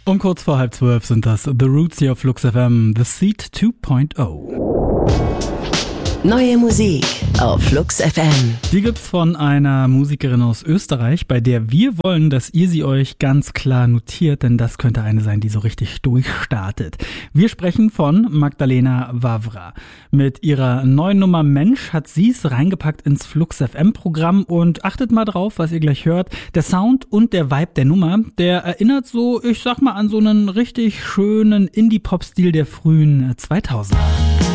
Um kurz vor 11:30 sind das The Roots hier auf Flux FM, The Seed 2.0. Neue Musik auf Flux FM. Die gibt's von einer Musikerin aus Österreich, bei der wir wollen, dass ihr sie euch ganz klar notiert, denn das könnte eine sein, die so richtig durchstartet. Wir sprechen von Magdalena Vavra. Mit ihrer neuen Nummer Mensch hat sie es reingepackt ins Flux FM Programm und achtet mal drauf, was ihr gleich hört. Der Sound und der Vibe der Nummer, der erinnert so, ich sag mal, an so einen richtig schönen Indie-Pop-Stil der frühen 2000er.